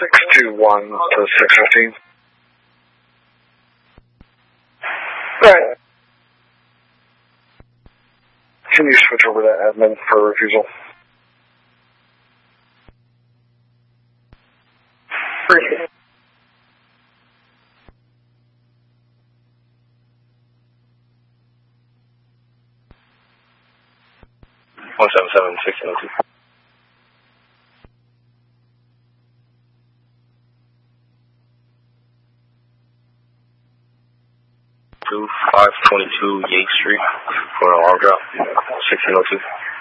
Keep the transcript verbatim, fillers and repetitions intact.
six two one to six fifteen. Right. Can you switch over to admin for refusal? Appreciate it. one seven seven, six oh two. two five twenty-two Yates Street for an alarm drop, sixteen oh two.